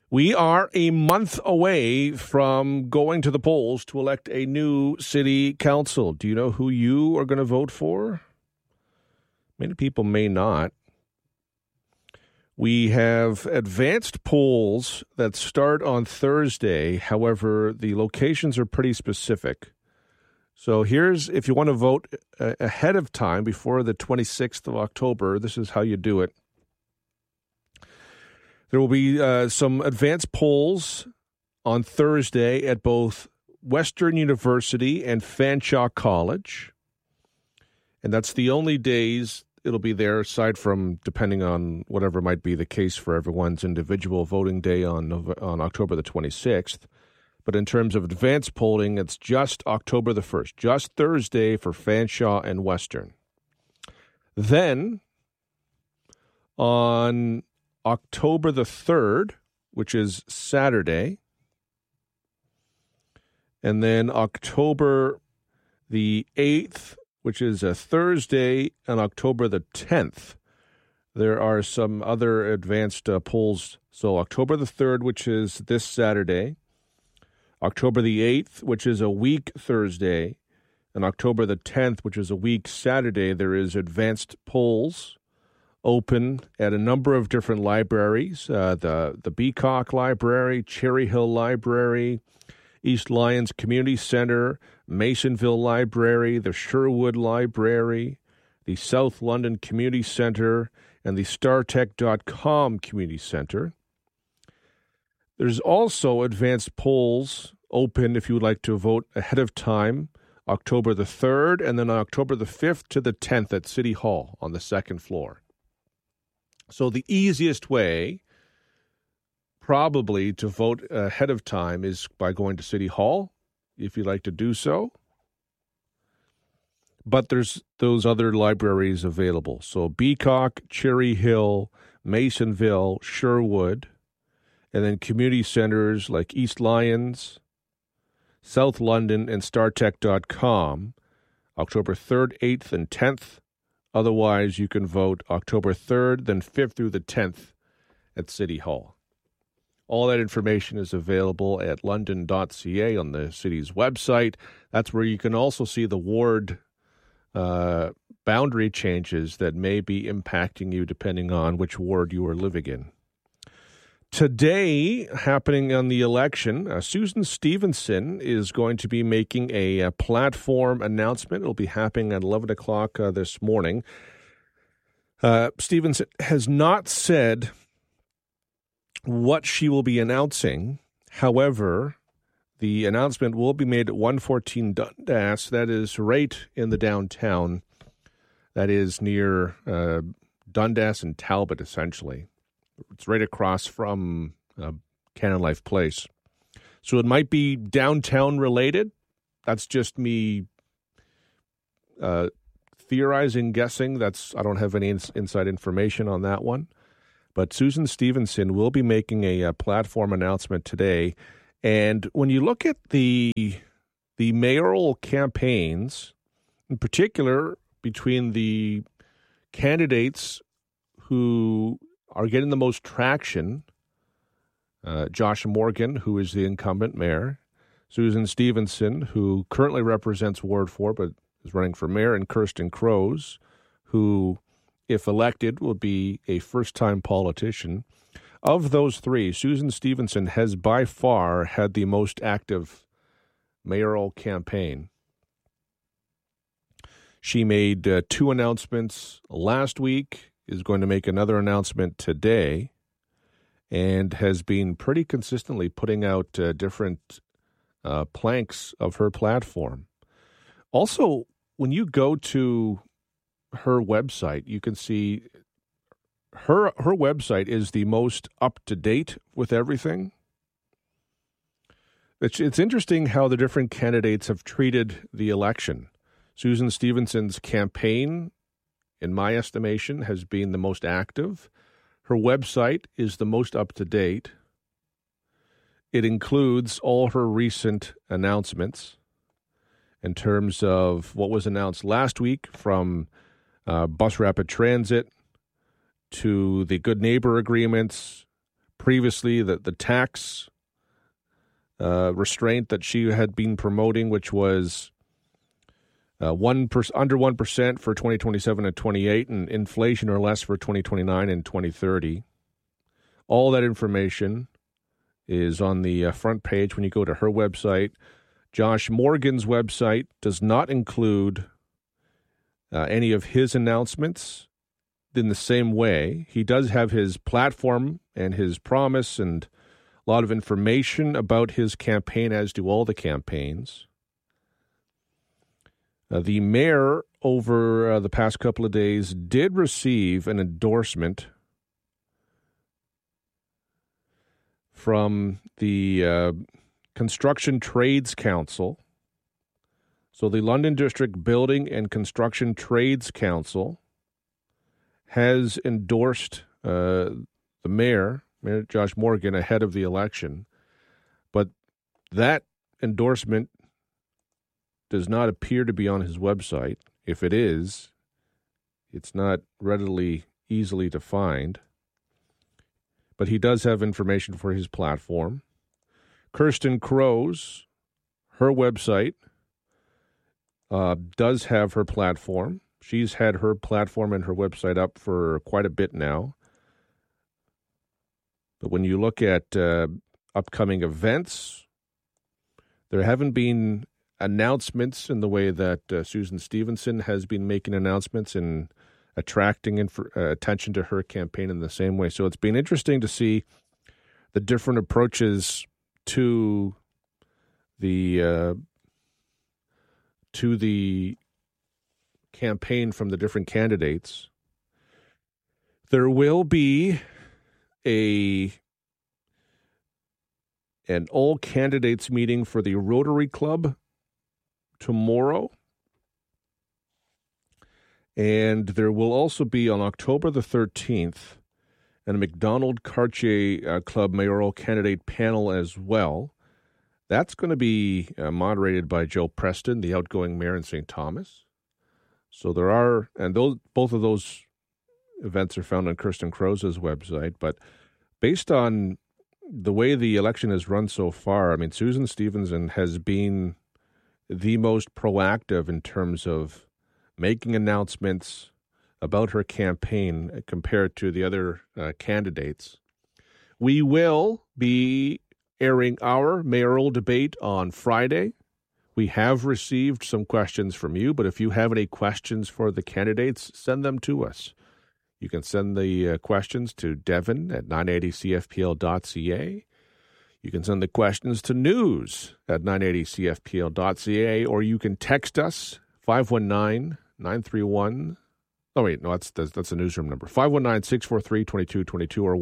We are a month away from going to the polls to elect a new city council. Do you know who you are going to vote for? Many people may not. We have advanced polls that start on Thursday. However, the locations are pretty specific. So here's, if you want to vote ahead of time before the 26th of October, this is how you do it. There will be some advanced polls on Thursday at both Western University and Fanshawe College. And that's the only days it'll be there, aside from depending on whatever might be the case for everyone's individual voting day on October the 26th. But in terms of advanced polling, it's just October the 1st, just Thursday for Fanshawe and Western. Then on October the 3rd, which is Saturday, and then October the 8th, which is a Thursday, and October the 10th, there are some other advanced polls. So October the 3rd, which is this Saturday, October the 8th, which is a week Thursday, and October the 10th, which is a week Saturday, there is advanced polls open at a number of different libraries, the Beacock Library, Cherry Hill Library, East Lyons Community Center, Masonville Library, the Sherwood Library, the South London Community Center, and the StarTech.com Community Center. There's also advanced polls open if you would like to vote ahead of time, October the 3rd, and then October the 5th to the 10th at City Hall on the second floor. So the easiest way probably to vote ahead of time is by going to City Hall, if you'd like to do so. But there's those other libraries available. So Beacock, Cherry Hill, Masonville, Sherwood, and then community centers like East Lyons, South London, and StarTech.com, October 3rd, 8th, and 10th. Otherwise, you can vote October 3rd, then 5th through the 10th at City Hall. All that information is available at london.ca on the city's website. That's where you can also see the ward boundary changes that may be impacting you depending on which ward you are living in. Today, happening on the election, Susan Stevenson is going to be making a platform announcement. It'll be happening at 11 o'clock this morning. Stevenson has not said what she will be announcing. However, the announcement will be made at 114 Dundas. That is right in the downtown. That is near Dundas and Talbot, essentially. It's right across from Cannon Life Place. So it might be downtown related. That's just me theorizing, guessing. I don't have any inside information on that one. But Susan Stevenson will be making a platform announcement today. And when you look at the mayoral campaigns, in particular between the candidates who are getting the most traction, Josh Morgan, who is the incumbent mayor, Susan Stevenson, who currently represents Ward 4 but is running for mayor, and Kirsten Crows, who, if elected, will be a first-time politician. Of those three, Susan Stevenson has by far had the most active mayoral campaign. She made 2 announcements last week, is going to make another announcement today, and has been pretty consistently putting out different planks of her platform. Also, when you go to her website, you can see her website is the most up-to-date with everything. It's interesting how the different candidates have treated the election. Susan Stevenson's campaign, in my estimation, has been the most active. Her website is the most up-to-date. It includes all her recent announcements in terms of what was announced last week, from Bus Rapid Transit to the Good Neighbor agreements, previously the tax restraint that she had been promoting, which was under 1% for 2027 and 28, and inflation or less for 2029 and 2030. All that information is on the front page when you go to her website. Josh Morgan's website does not include any of his announcements in the same way. He does have his platform and his promise and a lot of information about his campaign, as do all the campaigns. The mayor, over the past couple of days, did receive an endorsement from the Construction Trades Council. So the London District Building and Construction Trades Council has endorsed the Mayor Josh Morgan, ahead of the election. But that endorsement does not appear to be on his website. If it is, it's not readily, easily to find. But he does have information for his platform. Kirsten Crowes, her website, does have her platform. She's had her platform and her website up for quite a bit now. But when you look at upcoming events, there haven't been announcements in the way that Susan Stevenson has been making announcements and attracting attention to her campaign in the same way. So it's been interesting to see the different approaches to the campaign from the different candidates. There will be an all candidates meeting for the Rotary Club tomorrow. And there will also be on October the 13th a McDonald Cartier Club mayoral candidate panel as well. That's going to be moderated by Joe Preston, the outgoing mayor in St. Thomas. So there are, and both of those events are found on Kirsten Crowes' website. But based on the way the election has run so far, I mean, Susan Stevenson has been the most proactive in terms of making announcements about her campaign compared to the other candidates. We will be airing our mayoral debate on Friday. We have received some questions from you, but if you have any questions for the candidates, send them to us. You can send the questions to Devin at 980cfpl.ca. You can send the questions to news at 980cfpl.ca, or you can text us 519-931. Oh, wait, no, that's a newsroom number. 519-643-2222 or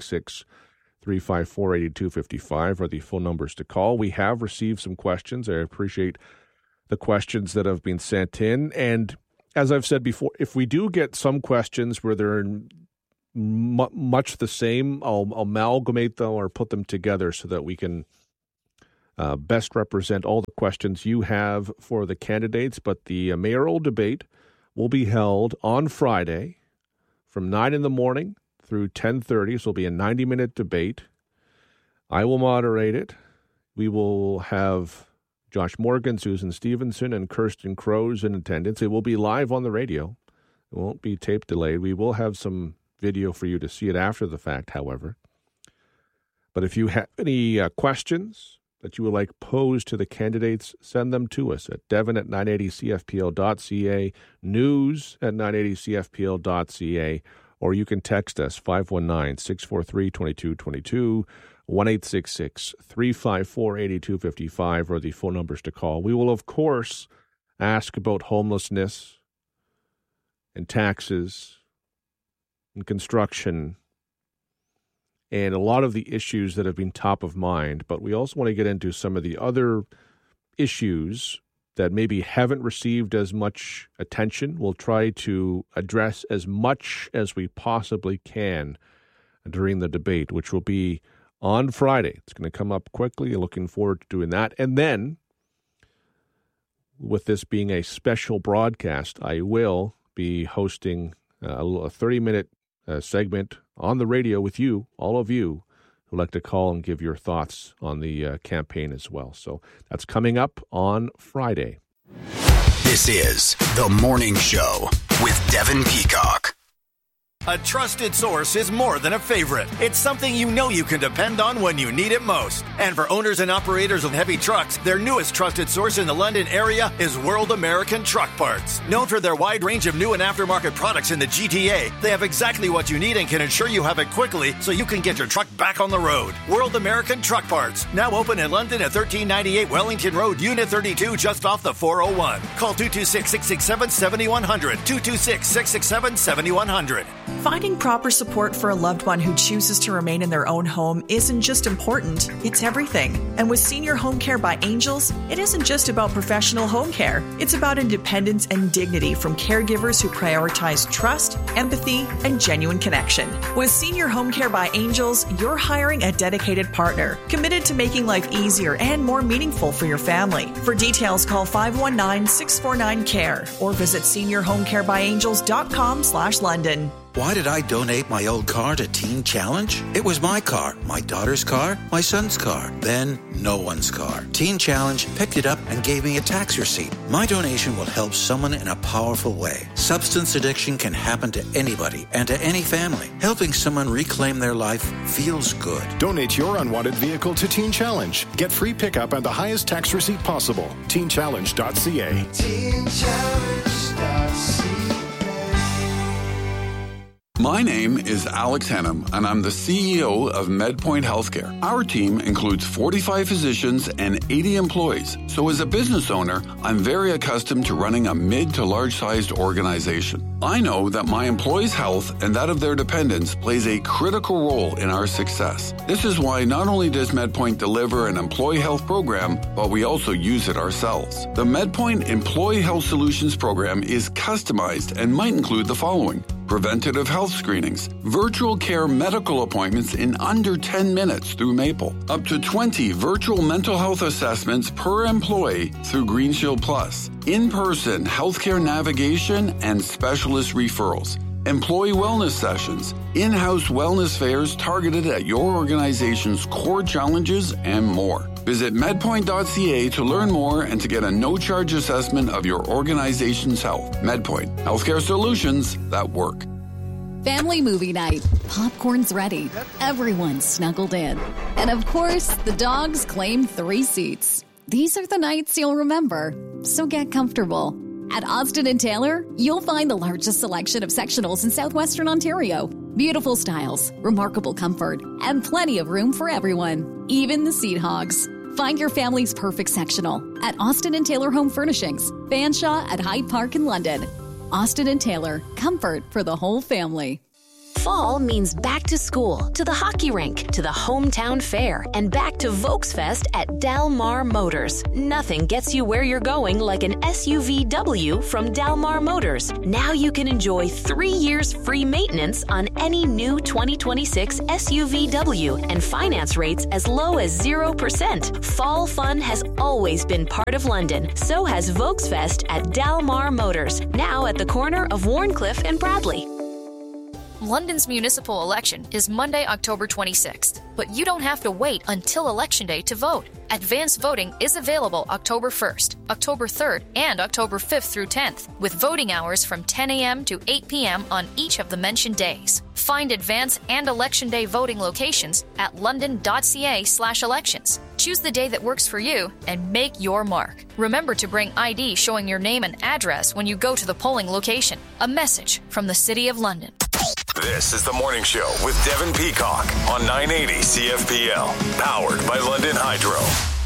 1-866-354-8255 are the phone numbers to call. We have received some questions. I appreciate the questions that have been sent in. And as I've said before, if we do get some questions where they're much the same, I'll amalgamate them or put them together so that we can best represent all the questions you have for the candidates. But the mayoral debate will be held on Friday from 9 in the morning through 10:30. So it'll be a 90-minute debate. I will moderate it. We will have Josh Morgan, Susan Stevenson, and Kirsten Crowes in attendance. It will be live on the radio. It won't be tape delayed. We will have some video for you to see it after the fact, however. But if you have any questions that you would like posed to the candidates, send them to us at Devin at 980cfpl.ca, news at 980cfpl.ca, or you can text us 519-643-2222, 1-866-354-8255 are the phone numbers to call. We will, of course, ask about homelessness and taxes and construction and a lot of the issues that have been top of mind. But we also want to get into some of the other issues that maybe haven't received as much attention. We'll try to address as much as we possibly can during the debate, which will be on Friday. It's going to come up quickly. Looking forward to doing that. And then, with this being a special broadcast, I will be hosting a 30-minute segment on the radio with you, all of you, who'd like to call and give your thoughts on the campaign as well. So that's coming up on Friday. This is The Morning Show with Devin Peacock. A trusted source is more than a favorite. It's something you know you can depend on when you need it most. And for owners and operators of heavy trucks, their newest trusted source in the London area is World American Truck Parts. Known for their wide range of new and aftermarket products in the GTA, they have exactly what you need and can ensure you have it quickly so you can get your truck back on the road. World American Truck Parts, now open in London at 1398 Wellington Road, Unit 32, just off the 401. Call 226-667-7100, 226-667-7100. Finding proper support for a loved one who chooses to remain in their own home isn't just important, it's everything. And with Senior Home Care by Angels, it isn't just about professional home care. It's about independence and dignity from caregivers who prioritize trust, empathy, and genuine connection. With Senior Home Care by Angels, you're hiring a dedicated partner, committed to making life easier and more meaningful for your family. For details, call 519-649-CARE or visit seniorhomecarebyangels.com/London. Why did I donate my old car to Teen Challenge? It was my car, my daughter's car, my son's car, then no one's car. Teen Challenge picked it up and gave me a tax receipt. My donation will help someone in a powerful way. Substance addiction can happen to anybody and to any family. Helping someone reclaim their life feels good. Donate your unwanted vehicle to Teen Challenge. Get free pickup and the highest tax receipt possible. TeenChallenge.ca. TeenChallenge.ca. My name is Alex Hannum, and I'm the CEO of MedPoint Healthcare. Our team includes 45 physicians and 80 employees. So as a business owner, I'm very accustomed to running a mid to large-sized organization. I know that my employees' health and that of their dependents plays a critical role in our success. This is why not only does MedPoint deliver an employee health program, but we also use it ourselves. The MedPoint Employee Health Solutions program is customized and might include the following: preventative health screenings, virtual care medical appointments in under 10 minutes through Maple, up to 20 virtual mental health assessments per employee through GreenShield Plus, in-person healthcare navigation and specialist referrals, employee wellness sessions, in-house wellness fairs targeted at your organization's core challenges, and more. Visit medpoint.ca to learn more and to get a no-charge assessment of your organization's health. MedPoint, healthcare solutions that work. Family movie night. Popcorn's ready. Everyone's snuggled in. And of course, the dogs claim 3 seats. These are the nights you'll remember, so get comfortable. At Austin & Taylor, you'll find the largest selection of sectionals in southwestern Ontario. Beautiful styles, remarkable comfort, and plenty of room for everyone, even the seat hogs. Find your family's perfect sectional at Austin & Taylor Home Furnishings, Fanshawe at Hyde Park in London. Austin & Taylor, comfort for the whole family. Fall means back to school, to the hockey rink, to the hometown fair, and back to Volksfest at Del Mar Motors. Nothing gets you where you're going like an SUVW from Del Mar Motors. Now you can enjoy 3 years free maintenance on any new 2026 SUVW and finance rates as low as 0%. Fall fun has always been part of London. So has Volksfest at Del Mar Motors, now at the corner of Warncliffe and Bradley. London's municipal election is Monday, October 26th, but you don't have to wait until Election Day to vote. Advanced voting is available October 1st, October 3rd, and October 5th through 10th, with voting hours from 10 a.m. to 8 p.m. on each of the mentioned days. Find Advance and Election Day voting locations at london.ca/elections. Choose the day that works for you and make your mark. Remember to bring ID showing your name and address when you go to the polling location. A message from the City of London. This is The Morning Show with Devin Peacock on 980 CFPL, powered by London Hydro.